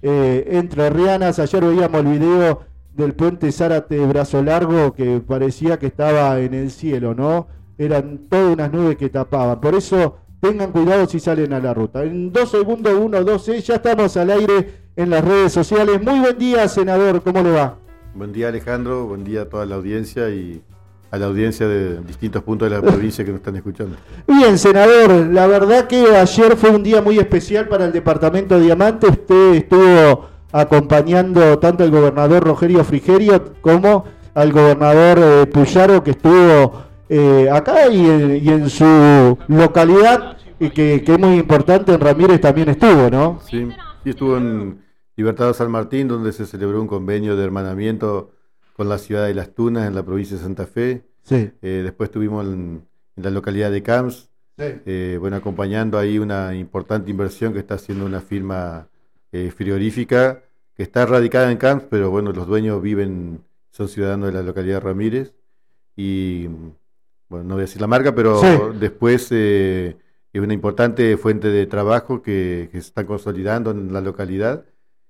entrerrianas. Ayer veíamos el video del puente Zárate Brazo Largo que parecía que estaba en el cielo, ¿no? Eran todas unas nubes que tapaban. Por eso tengan cuidado si salen a la ruta. En 2 segundos, 1, 12, ya estamos al aire en las redes sociales. Muy buen día, senador, ¿cómo le va? Buen día, Alejandro, buen día a toda la audiencia y a la audiencia de distintos puntos de la provincia que nos están escuchando. Bien, senador, la verdad que ayer fue un día muy especial para el departamento de Diamante. Usted estuvo acompañando tanto al gobernador Rogerio Frigerio como al gobernador Puyaro, que estuvo acá y en su localidad, y que es muy importante, en Ramírez también estuvo, ¿no? Sí, y estuvo en Libertador San Martín, donde se celebró un convenio de hermanamiento con la ciudad de Las Tunas, en la provincia de Santa Fe. Sí. Después estuvimos en la localidad de Camps, Sí. bueno, acompañando ahí una importante inversión que está haciendo una firma frigorífica que está radicada en Camps, pero bueno, los dueños son ciudadanos de la localidad de Ramírez. Y bueno, no voy a decir la marca, pero Sí. después es una importante fuente de trabajo que se está consolidando en la localidad.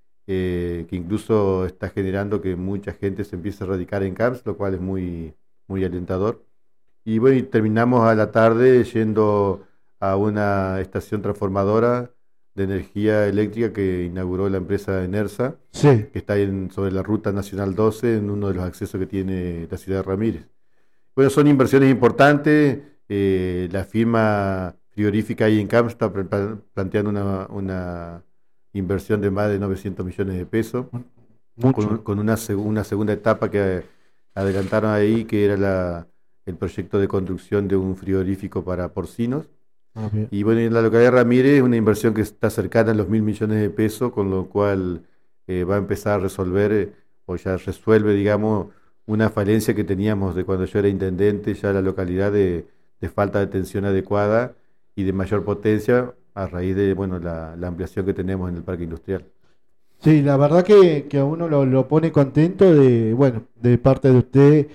Que incluso está generando que mucha gente se empiece a radicar en Camps, lo cual es muy, muy alentador. Y bueno, y terminamos a la tarde yendo a una estación transformadora de energía eléctrica que inauguró la empresa Enersa, Sí. que está sobre la Ruta Nacional 12, en uno de los accesos que tiene la ciudad de Ramírez. Bueno, son inversiones importantes. La firma frigorífica ahí en Camps está planteando una inversión de más de 900 millones de pesos, Mucho. con una segunda etapa que adelantaron ahí, que era el proyecto de construcción de un frigorífico para porcinos. Ah, bien. Y bueno, en la localidad de Ramírez, una inversión que está cercana a los 1.000 millones de pesos, con lo cual va a empezar a resolver, o ya resuelve, digamos, una falencia que teníamos de cuando yo era intendente, ya la localidad de falta de tensión adecuada y de mayor potencia, a raíz de bueno la ampliación que tenemos en el parque industrial. Sí, la verdad que a uno lo pone contento de parte de usted,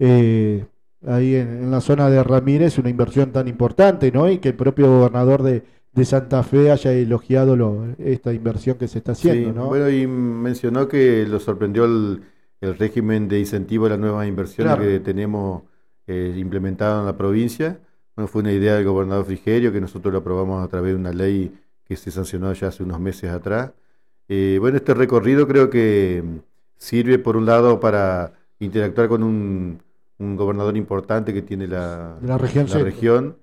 ahí en la zona de Ramírez, una inversión tan importante, ¿no? Y que el propio gobernador de Santa Fe haya elogiado esta inversión que se está haciendo, Sí, ¿no? bueno, y mencionó que lo sorprendió el régimen de incentivo a las nuevas inversiones, Claro. que tenemos implementado en la provincia. Bueno, fue una idea del gobernador Frigerio, que nosotros lo aprobamos a través de una ley que se sancionó ya hace unos meses atrás. Bueno, este recorrido creo que sirve por un lado para interactuar con un gobernador importante que tiene De la región centro. región.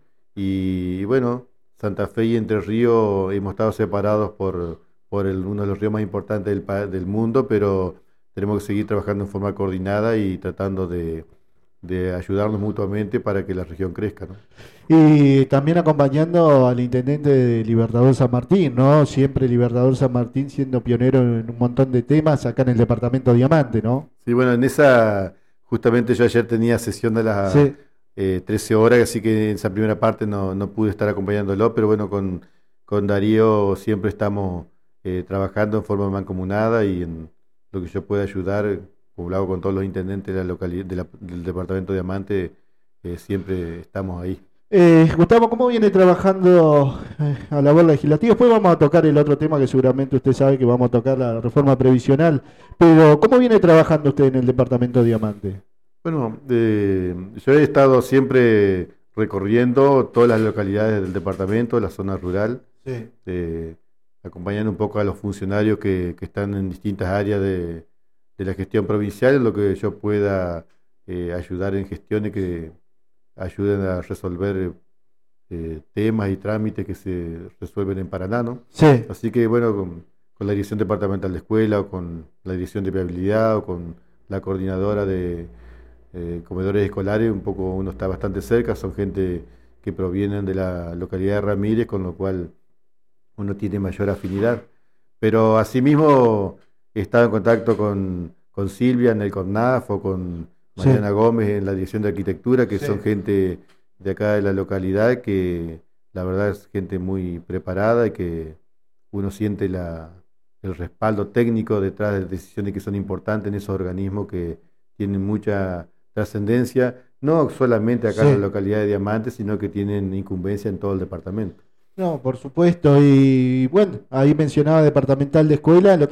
Y bueno, Santa Fe y Entre Ríos hemos estado separados por uno de los ríos más importantes del mundo, pero tenemos que seguir trabajando en forma coordinada y tratando de ayudarnos mutuamente para que la región crezca, ¿no? Y también acompañando al intendente de Libertador San Martín, ¿no? Siempre Libertador San Martín siendo pionero en un montón de temas acá en el departamento Diamante, ¿no? Sí, bueno, justamente yo ayer tenía sesión de las Sí. 13 horas, así que en esa primera parte no pude estar acompañándolo, pero bueno, con Darío siempre estamos trabajando en forma mancomunada y en lo que yo pueda ayudar, como lo hago con todos los intendentes de la localidad, del departamento de Diamante, siempre estamos ahí. Gustavo, ¿cómo viene trabajando a labor legislativa? Después vamos a tocar el otro tema que seguramente usted sabe que vamos a tocar, la reforma previsional, pero ¿cómo viene trabajando usted en el departamento Diamante? Bueno, yo he estado siempre recorriendo todas las localidades del departamento, la zona rural, Sí. acompañando un poco a los funcionarios que están en distintas áreas de la gestión provincial, en lo que yo pueda ayudar en gestiones que ayuden a resolver temas y trámites que se resuelven en Paraná, ¿no? Sí. Así que bueno, con la Dirección Departamental de Escuela, o con la Dirección de Viabilidad, o con la coordinadora de comedores escolares, un poco uno está bastante cerca, son gente que provienen de la localidad de Ramírez, con lo cual uno tiene mayor afinidad. Pero asimismo he estado en contacto con Silvia en el CONAF, o con Sí. Mariana Gómez en la Dirección de Arquitectura, que Sí. son gente de acá de la localidad, que la verdad es gente muy preparada y que uno siente el respaldo técnico detrás de decisiones que son importantes en esos organismos que tienen mucha trascendencia, no solamente acá en Sí. la localidad de Diamante, sino que tienen incumbencia en todo el departamento. No, por supuesto. Y bueno, ahí mencionaba departamental de escuela.